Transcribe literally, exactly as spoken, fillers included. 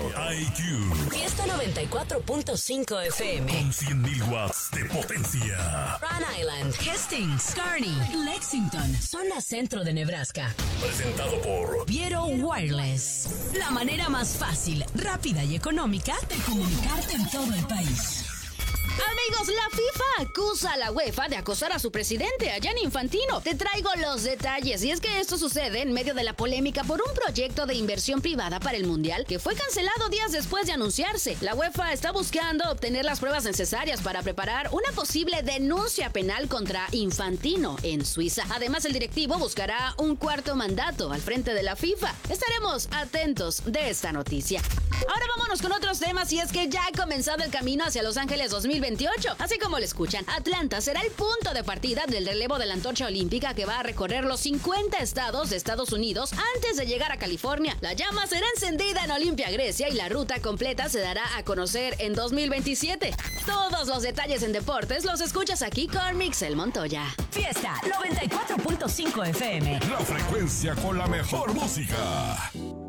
I Q. Fiesta noventa y cuatro punto cinco F M. Con cien mil watts de potencia. Rhode Island, Hastings, Kearney, Lexington, zona centro de Nebraska. Presentado por Viero Wireless. La manera más fácil, rápida y económica de comunicarte en todo el país. Amigos, la FIFA acusa a la UEFA de acosar a su presidente, a Gianni Infantino. Te traigo los detalles, y es que esto sucede en medio de la polémica por un proyecto de inversión privada para el Mundial que fue cancelado días después de anunciarse. La UEFA está buscando obtener las pruebas necesarias para preparar una posible denuncia penal contra Infantino en Suiza. Además, el directivo buscará un cuarto mandato al frente de la FIFA. Estaremos atentos de esta noticia. Ahora vámonos con otros temas, y es que ya ha comenzado el camino hacia Los Ángeles dos mil veintiocho. Así como lo escuchan, Atlanta será el punto de partida del relevo de la antorcha olímpica que va a recorrer los cincuenta estados de Estados Unidos antes de llegar a California. La llama será encendida en Olimpia, Grecia, y la ruta completa se dará a conocer en dos mil veintisiete. Todos los detalles en deportes los escuchas aquí con Mixel Montoya. Fiesta noventa y cuatro punto cinco F M. la frecuencia con la mejor música.